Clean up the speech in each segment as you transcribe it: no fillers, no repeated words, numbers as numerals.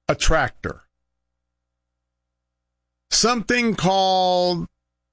a tractor. Something called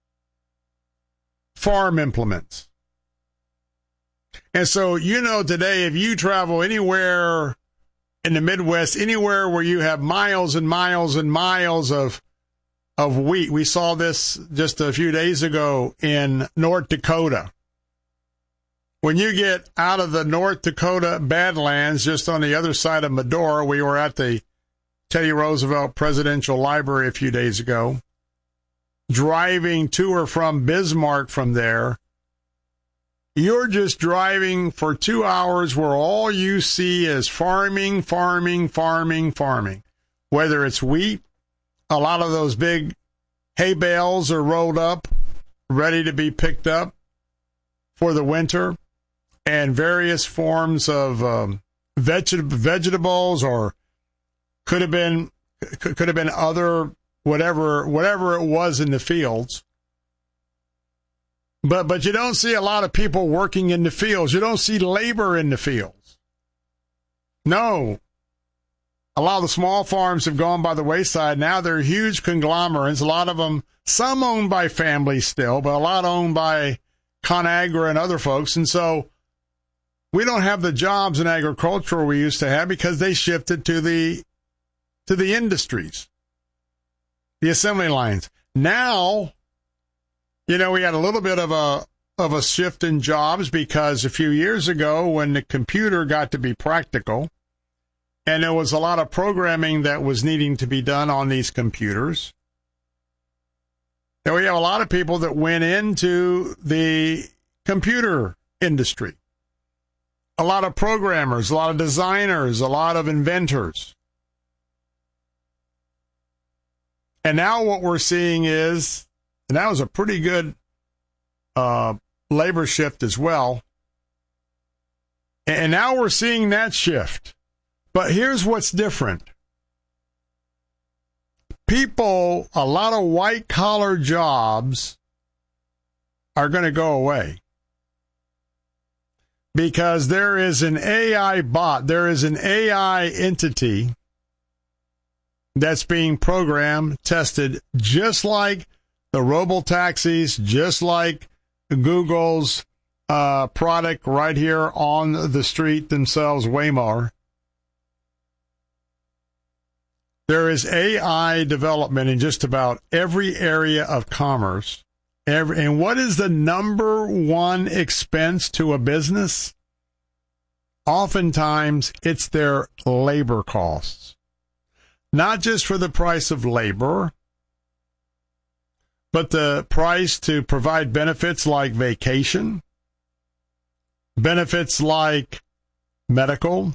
farm implements. And so, today, if you travel anywhere in the Midwest, anywhere where you have miles and miles and miles of wheat. We saw this just a few days ago in North Dakota. When you get out of the North Dakota Badlands, just on the other side of Medora, we were at the Teddy Roosevelt Presidential Library a few days ago, driving to or from Bismarck from there. You're just driving for 2 hours where all you see is farming. Whether it's wheat, a lot of those big hay bales are rolled up, ready to be picked up for the winter, and various forms of vegetables, or could have been other whatever it was in the fields. But you don't see a lot of people working in the fields. You don't see labor in the fields. No. A lot of the small farms have gone by the wayside. Now they're huge conglomerates. A lot of them, some owned by families still, but a lot owned by ConAgra and other folks. And so we don't have the jobs in agriculture we used to have because they shifted to the industries, the assembly lines. Now, we had a little bit of a shift in jobs because a few years ago when the computer got to be practical, and there was a lot of programming that was needing to be done on these computers. And we have a lot of people that went into the computer industry. A lot of programmers, a lot of designers, a lot of inventors. And now what we're seeing is, and that was a pretty good labor shift as well. And now we're seeing that shift. But here's what's different. People, a lot of white-collar jobs are going to go away. Because there is an AI bot, there is an AI entity that's being programmed, tested, just like the robo-taxis, just like Google's product right here on the street themselves, Waymo. There is AI development in just about every area of commerce. And what is the number one expense to a business? Oftentimes, it's their labor costs. Not just for the price of labor, but the price to provide benefits like vacation, benefits like medical.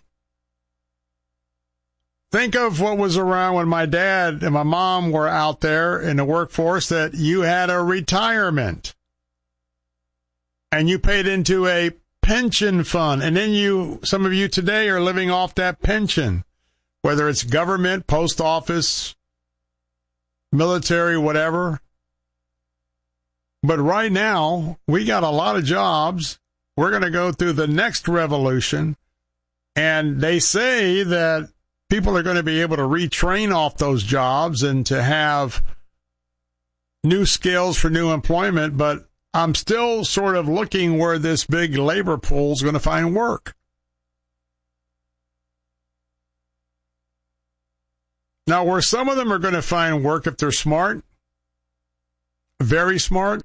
Think of what was around when my dad and my mom were out there in the workforce, that you had a retirement and you paid into a pension fund. And then some of you today are living off that pension, whether it's government, post office, military, whatever. But right now, we got a lot of jobs. We're going to go through the next revolution. And they say that people are going to be able to retrain off those jobs and to have new skills for new employment. But I'm still sort of looking where this big labor pool is going to find work. Now, where some of them are going to find work if they're smart, very smart,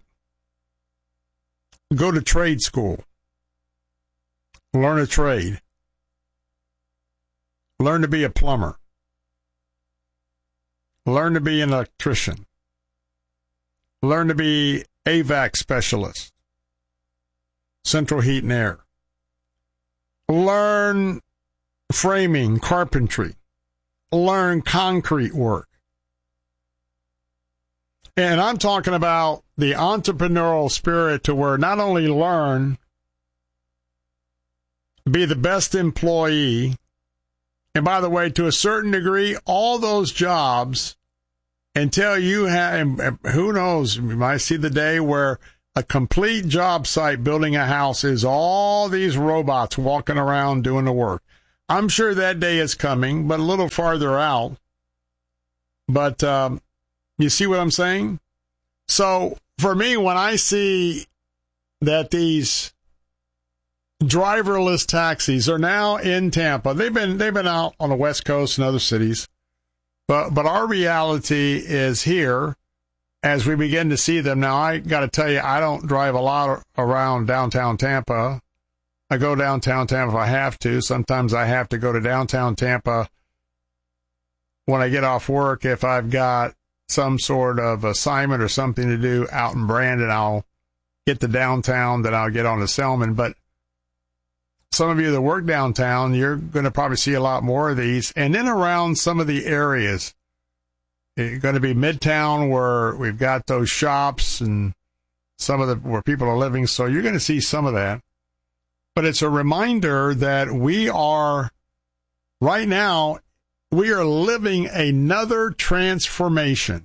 go to trade school. Learn a trade. Learn to be a plumber. Learn to be an electrician. Learn to be AVAC specialist. Central heat and air. Learn framing, carpentry. Learn concrete work. And I'm talking about the entrepreneurial spirit to where not only learn, be the best employee. And by the way, to a certain degree, all those jobs, until you have, who knows, you might see the day where a complete job site building a house is all these robots walking around doing the work. I'm sure that day is coming, but a little farther out. But you see what I'm saying? So for me, when I see that these driverless taxis are now in Tampa, they've been out on the West Coast and other cities, but our reality is here as we begin to see them. Now, I got to tell you, I don't drive a lot around downtown Tampa. I go downtown Tampa if I have to. Sometimes I have to go to downtown Tampa when I get off work. If I've got some sort of assignment or something to do out in Brandon, I'll get to downtown, then I'll get on to Selman. But some of you that work downtown, you're going to probably see a lot more of these. And then around some of the areas, it's going to be Midtown where we've got those shops and some of the where people are living. So you're going to see some of that. But it's a reminder that we are, right now, we are living another transformation.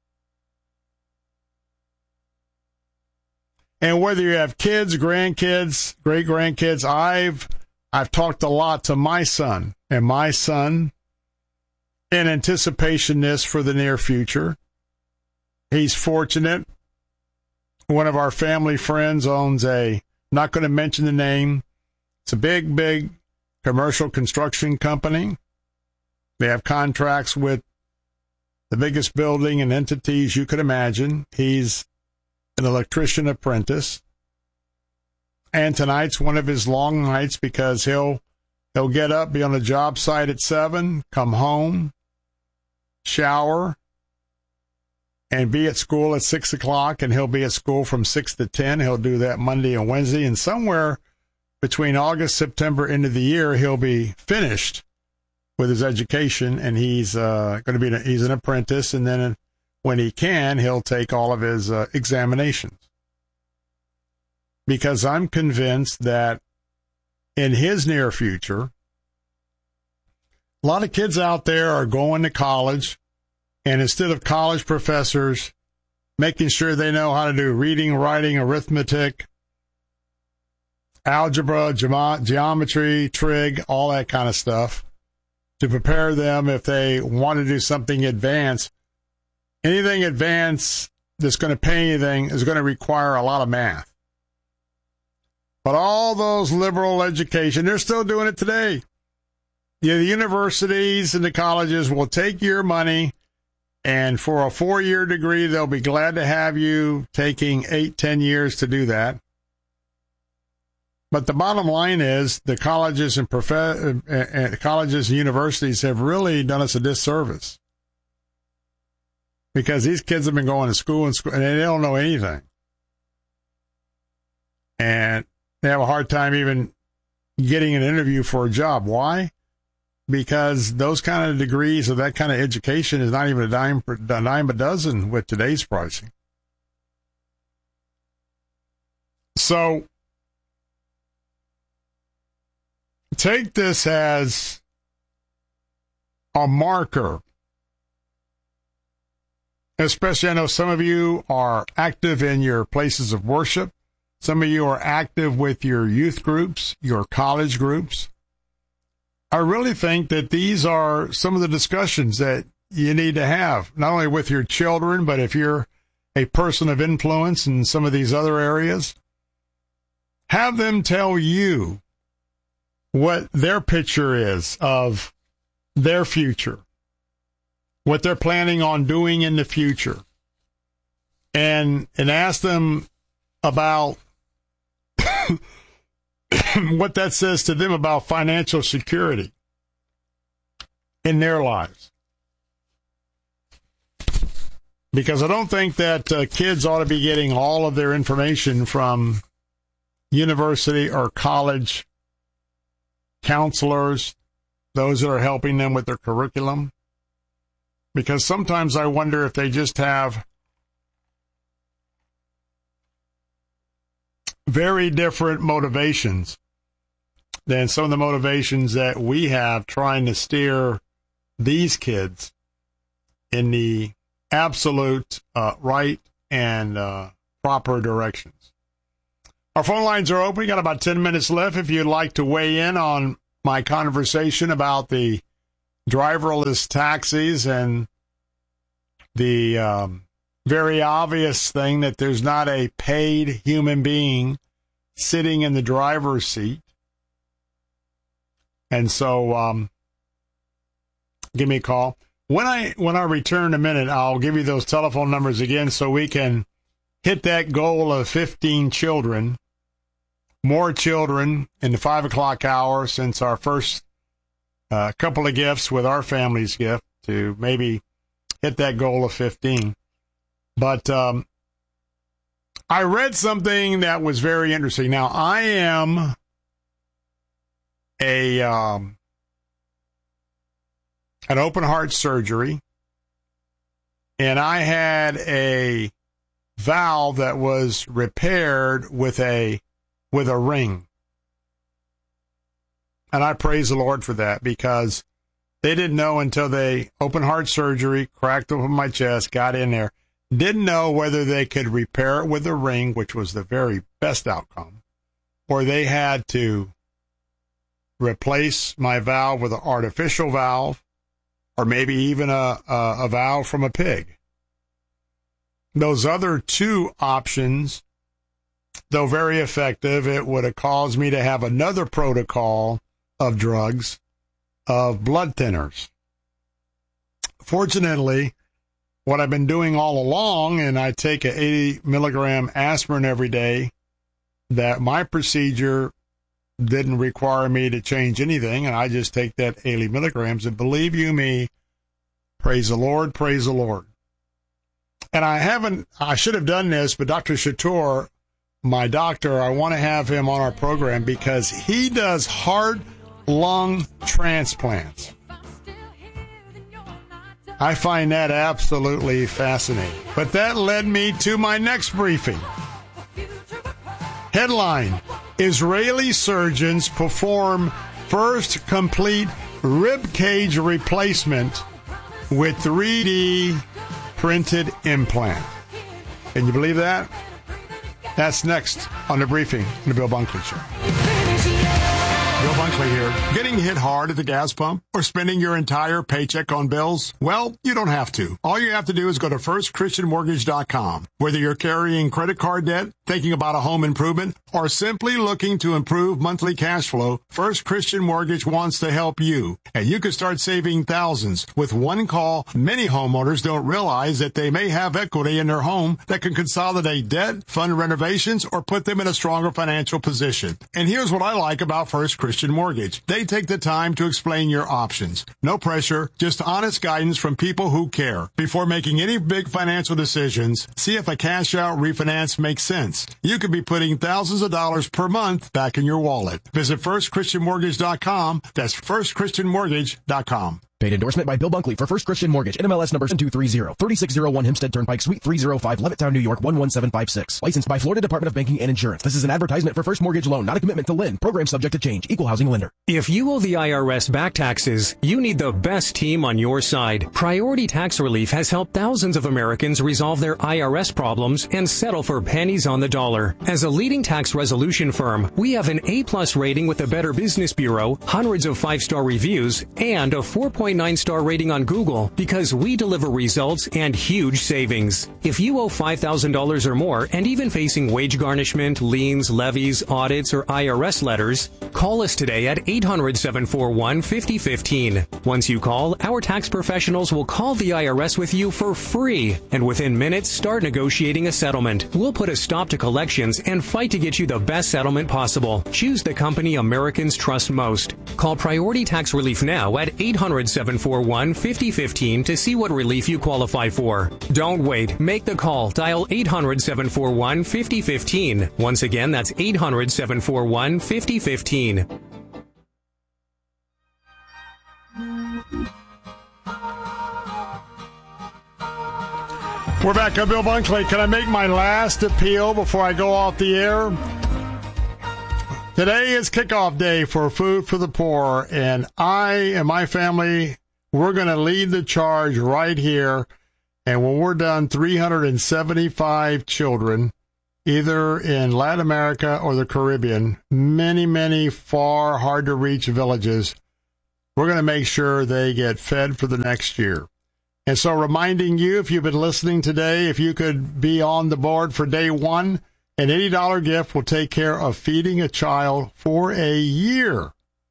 And whether you have kids, grandkids, great-grandkids, I've talked a lot to my son, and my son, in anticipation this for the near future. He's fortunate. One of our family friends owns not going to mention the name. It's a big, big commercial construction company. They have contracts with the biggest building and entities you could imagine. He's an electrician apprentice. And tonight's one of his long nights because he'll get up, be on the job site at 7, come home, shower, and be at school at 6 o'clock, and he'll be at school from 6 to 10. He'll do that Monday and Wednesday, and somewhere between August, September, end of the year, he'll be finished with his education, and he's he's an apprentice, and then when he can, he'll take all of his examinations. Because I'm convinced that in his near future, a lot of kids out there are going to college, and instead of college professors making sure they know how to do reading, writing, arithmetic, algebra, geometry, trig, all that kind of stuff, to prepare them if they want to do something advanced, anything advanced that's going to pay anything is going to require a lot of math. But all those liberal education, they're still doing it today. Yeah, the universities and the colleges will take your money, and for a 4-year degree, they'll be glad to have you taking 8-10 years to do that. But the bottom line is the colleges and colleges and universities have really done us a disservice, because these kids have been going to school and they don't know anything. And they have a hard time even getting an interview for a job. Why? Because those kind of degrees or that kind of education is not even a dime a dozen with today's pricing. So take this as a marker. Especially, I know some of you are active in your places of worship. Some of you are active with your youth groups, your college groups. I really think that these are some of the discussions that you need to have, not only with your children, but if you're a person of influence in some of these other areas, have them tell you what their picture is of their future, what they're planning on doing in the future, and ask them about what that says to them about financial security in their lives. Because I don't think that kids ought to be getting all of their information from university or college counselors, those that are helping them with their curriculum. Because sometimes I wonder if they just have very different motivations than some of the motivations that we have trying to steer these kids in the absolute right and proper directions. Our phone lines are open. We got about 10 minutes left. If you'd like to weigh in on my conversation about the driverless taxis and the very obvious thing that there's not a paid human being sitting in the driver's seat. And so give me a call. When I return in a minute, I'll give you those telephone numbers again so we can hit that goal of 15 children, more children in the 5 o'clock hour since our first couple of gifts with our family's gift to maybe hit that goal of 15. But I read something that was very interesting. Now, I am an open heart surgery, and I had a valve that was repaired with a ring. And I praise the Lord for that, because they didn't know until they open heart surgery, cracked open my chest, got in there, didn't know whether they could repair it with a ring, which was the very best outcome, or they had to replace my valve with an artificial valve, or maybe even a valve from a pig. Those other two options, though very effective, it would have caused me to have another protocol of drugs, of blood thinners. Fortunately, what I've been doing all along, and I take an 80 milligram aspirin every day, that my procedure didn't require me to change anything, and I just take that 80 milligrams, and believe you me, praise the Lord, praise the Lord. And I should have done this, but Dr. Chator, my doctor, I want to have him on our program because he does heart-lung transplants. I find that absolutely fascinating. But that led me to my next briefing. Headline: Israeli surgeons perform first complete rib cage replacement with 3D printed implant. Can you believe that? That's next on the briefing on the Bill Bunkley Show. Bill Bunkley here. Getting hit hard at the gas pump or spending your entire paycheck on bills? Well, you don't have to. All you have to do is go to firstchristianmortgage.com. Whether you're carrying credit card debt, thinking about a home improvement, or simply looking to improve monthly cash flow, First Christian Mortgage wants to help you. And you can start saving thousands. With one call, many homeowners don't realize that they may have equity in their home that can consolidate debt, fund renovations, or put them in a stronger financial position. And here's what I like about First Christian Mortgage. They take the time to explain your options. No pressure, just honest guidance from people who care. Before making any big financial decisions, see if a cash-out refinance makes sense. You could be putting thousands of dollars per month back in your wallet. Visit firstchristianmortgage.com. That's firstchristianmortgage.com. Paid endorsement by Bill Bunkley for First Christian Mortgage. NMLS number 230. 3601 Hempstead Turnpike, Suite 305, Levittown, New York 11756. Licensed by Florida Department of Banking and Insurance. This is an advertisement for First Mortgage Loan, not a commitment to lend. Program subject to change. Equal housing lender. If you owe the IRS back taxes, you need the best team on your side. Priority Tax Relief has helped thousands of Americans resolve their IRS problems and settle for pennies on the dollar. As a leading tax resolution firm, we have an A+ rating with the Better Business Bureau, hundreds of 5-star reviews, and a 4.9-star rating on Google because we deliver results and huge savings. If you owe $5,000 or more and even facing wage garnishment, liens, levies, audits, or IRS letters, call us today at 800-741-5015. Once you call, our tax professionals will call the IRS with you for free, and within minutes start negotiating a settlement. We'll put a stop to collections and fight to get you the best settlement possible. Choose the company Americans trust most. Call Priority Tax Relief now at 800-741-5015 to see what relief you qualify for. Don't wait. Make the call. Dial 800-741-5015. Once again, that's 800-741-5015. We're back on Bill Bunkley. Can I make my last appeal before I go off the air? Today is kickoff day for Food for the Poor, and I and my family, we're going to lead the charge right here. And when we're done, 375 children either in Latin America or the Caribbean, many, many far, hard-to-reach villages. We're going to make sure they get fed for the next year. And so reminding you, if you've been listening today, if you could be on the board for day one, an $80 gift will take care of feeding a child for a year.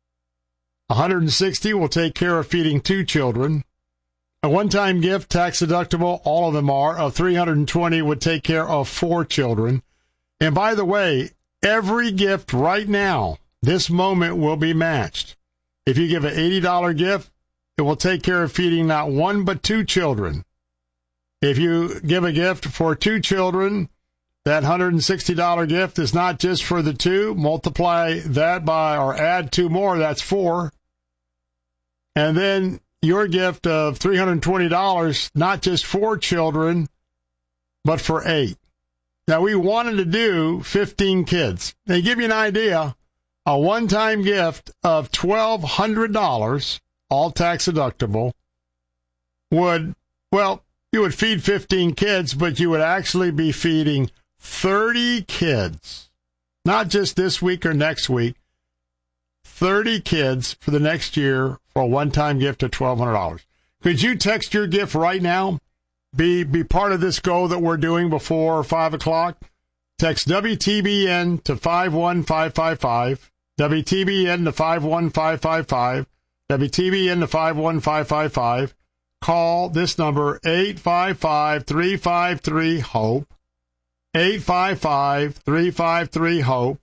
$160 will take care of feeding 2 children. A one-time gift, tax deductible, all of them are, of $320 would take care of 4 children. And by the way, every gift right now, this moment, will be matched. If you give an $80 gift, it will take care of feeding not 1 but 2 children. If you give a gift for 2 children, that $160 gift is not just for the 2. Multiply that by, or add 2 more, that's 4. And then your gift of $320, not just 4 children, but for 8. Now, we wanted to do 15 kids. They give you an idea, a one-time gift of $1,200, all tax deductible, would, well, you would feed 15 kids, but you would actually be feeding 30 kids, not just this week or next week, 30 kids for the next year for a one-time gift of $1,200. Could you text your gift right now? Be part of this goal that we're doing before 5 o'clock. Text WTBN to 51555, WTBN to 51555, WTBN to 51555. Call this number, 855-353-HOPE, 855-353-HOPE,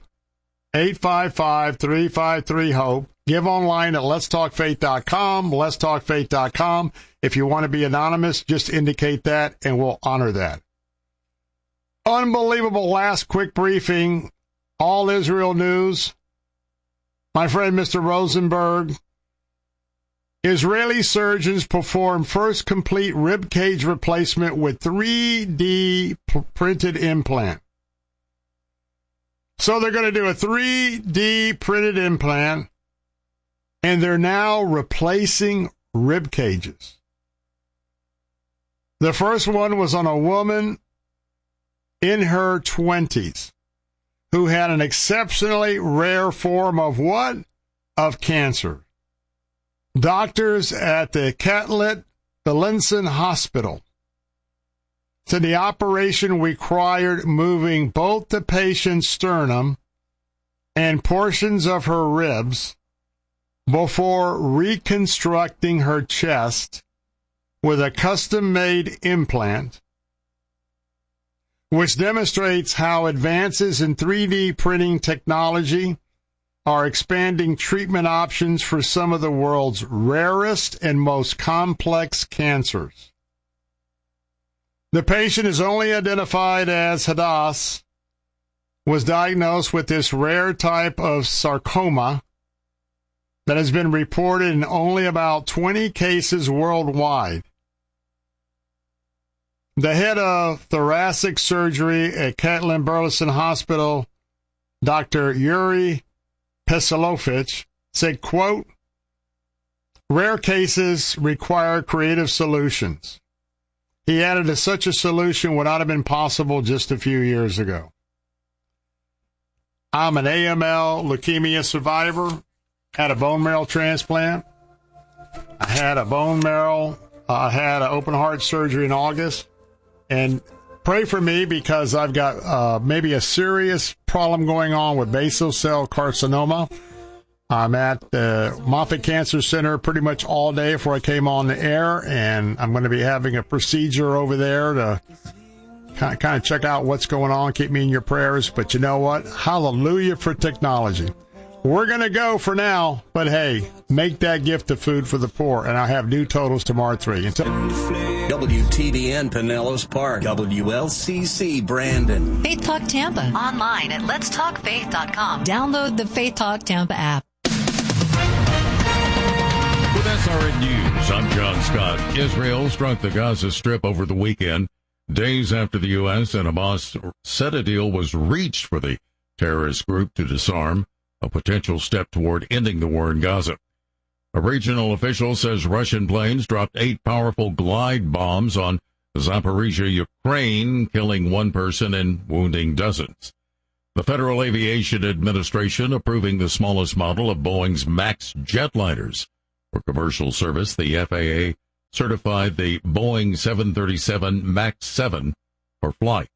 855-353-HOPE. Give online at letstalkfaith.com, letstalkfaith.com. If you want to be anonymous, just indicate that, and we'll honor that. Unbelievable last quick briefing. All Israel news. My friend Mr. Rosenberg. Israeli surgeons perform first complete rib cage replacement with 3D printed implant. So they're going to do a 3D printed implant, and they're now replacing rib cages. The first one was on a woman in her 20s who had an exceptionally rare form of what? Of cancer. Doctors at the Catlett Belinson Hospital said the operation required moving both the patient's sternum and portions of her ribs before reconstructing her chest with a custom-made implant, which demonstrates how advances in 3D printing technology are expanding treatment options for some of the world's rarest and most complex cancers. The patient is only identified as Hadass, was diagnosed with this rare type of sarcoma that has been reported in only about 20 cases worldwide. The head of thoracic surgery at Catlett Burleson Hospital, Dr. Yuri Pesalovich, said, quote, "Rare cases require creative solutions." He added that such a solution would not have been possible just a few years ago. I'm an AML leukemia survivor, had a bone marrow transplant. I had a bone marrow, I had an open heart surgery in August. And pray for me because I've got maybe a serious problem going on with basal cell carcinoma. I'm at the Moffitt Cancer Center pretty much all day before I came on the air, and I'm going to be having a procedure over there to kind of check out what's going on. Keep me in your prayers. But you know what? Hallelujah for technology. We're going to go for now, but hey, make that gift of food for the poor, and I'll have new totals tomorrow at 3. Until WTBN Pinellas Park, WLCC Brandon. Faith Talk Tampa. Online at letstalkfaith.com. Download the Faith Talk Tampa app. With SRN News, I'm John Scott. Israel struck the Gaza Strip over the weekend, days after the U.S. and Hamas said a deal was reached for the terrorist group to disarm, a potential step toward ending the war in Gaza. A regional official says Russian planes dropped 8 powerful glide bombs on Zaporizhia, Ukraine, killing one person and wounding dozens. The Federal Aviation Administration approving the smallest model of Boeing's MAX jetliners for commercial service. The FAA certified the Boeing 737 MAX 7 for flight.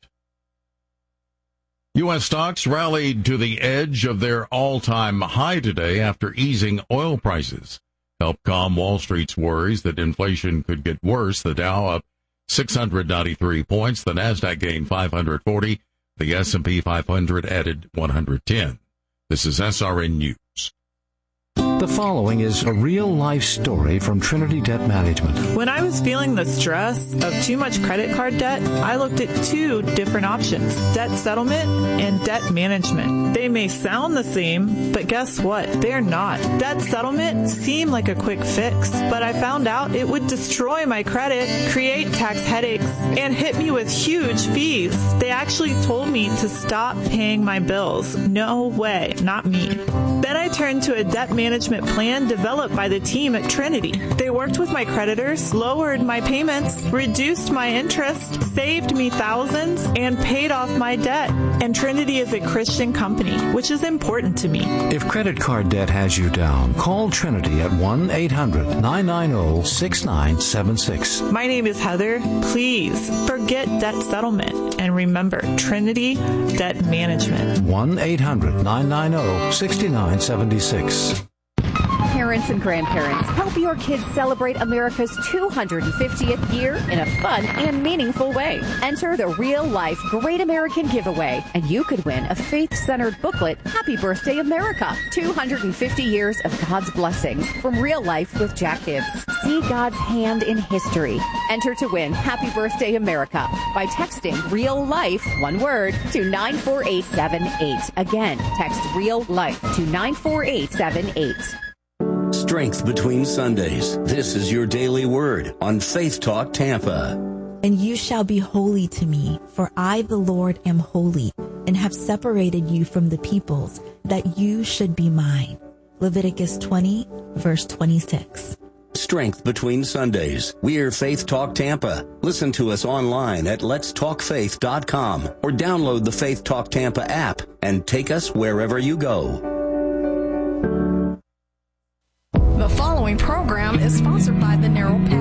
U.S. stocks rallied to the edge of their all-time high today after easing oil prices helped calm Wall Street's worries that inflation could get worse. The Dow up 693 points. The Nasdaq gained 540. The S&P 500 added 110. This is SRN News. The following is a real-life story from Trinity Debt Management. When I was feeling the stress of too much credit card debt, I looked at two different options, debt settlement and debt management. They may sound the same, but guess what? They're not. Debt settlement seemed like a quick fix, but I found out it would destroy my credit, create tax headaches, and hit me with huge fees. They actually told me to stop paying my bills. No way, not me. Then I turned to a debt management plan developed by the team at Trinity. They worked with my creditors, lowered my payments, reduced my interest, saved me thousands, and paid off my debt. And Trinity is a Christian company, which is important to me. If credit card debt has you down, call Trinity at 1-800-990-6976. My name is Heather. Please forget debt settlement and remember Trinity Debt Management. 1-800-990-6976. Parents and grandparents, help your kids celebrate America's 250th year in a fun and meaningful way. Enter the Real Life Great American Giveaway, and you could win a faith-centered booklet, Happy Birthday America, 250 years of God's blessings from Real Life with Jack Hibbs. See God's hand in history. Enter to win Happy Birthday America by texting Real Life, one word, to 94878. Again, text Real Life to 94878. Strength between Sundays. This is your daily word on Faith Talk Tampa. And you shall be holy to me, for I, the Lord, am holy, and have separated you from the peoples, that you should be mine. Leviticus 20, verse 26. Strength between Sundays. We're Faith Talk Tampa. Listen to us online at letstalkfaith.com or download the Faith Talk Tampa app and take us wherever you go. The following program is sponsored by The Narrow Path.